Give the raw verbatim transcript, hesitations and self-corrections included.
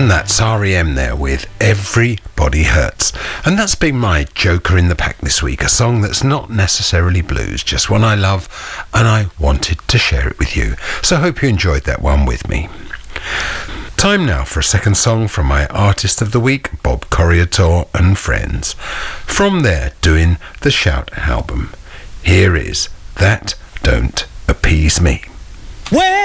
And that's R E M there with Everybody Hurts. And that's been my Joker in the Pack this week, a song that's not necessarily blues, just one I love, and I wanted to share it with you. So I hope you enjoyed that one with me. Time now for a second song from my Artist of the Week, Bob Corriator and Friends. From there, doing the Shout album. Here is That Don't Appease Me. Well,